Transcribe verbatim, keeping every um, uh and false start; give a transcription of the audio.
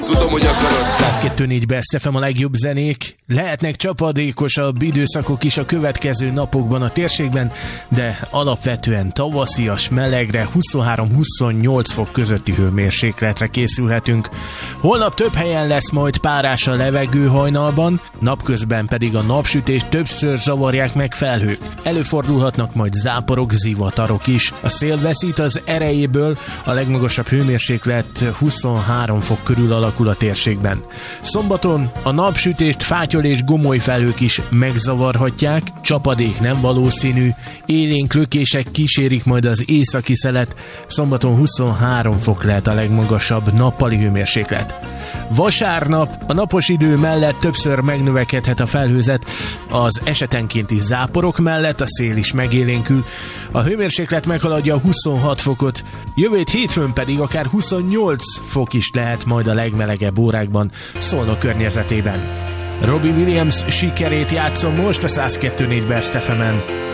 tudom, hogy akarod. száz kettő négy Best ef em a legjobb zenék. Lehetnek csapadékosabb időszakok is a következő napokban a térségben, de alapvetően tavaszias, melegre, huszonhárom-huszonnyolc fok közötti hőmérsékletre készülhetünk. Holnap több helyen lesz majd párás a levegő hajnalban, napközben pedig a napsütést többször zavarják meg felhők. Előfordulhatnak majd záporok, zivatarok is. A szél veszít az erejéből, a legmagasabb hőmérséklet huszonhárom fok körül alakul a térségben. Szombaton a napsütést fátyol és gomoly felhők is megzavarhatják, csapadék nem valószínű, élénk lökések kísérik majd az északi szelet, szombaton huszonhárom fok lehet a legmagasabb nappali hőmérséklet. Vasárnap a napos idő mellett többször megnövekedhet a felhőzet, az esetenkénti záporok mellett a szél is megélénkül, a hőmérséklet meghaladja a huszonhat fokot, jövő hétfőn pedig akár huszonnyolc fok is lehet majd a legmelegebb órákban Szolnok környezetében. Robbie Williams sikerét játszom most a száz kettő négy Best ef emen.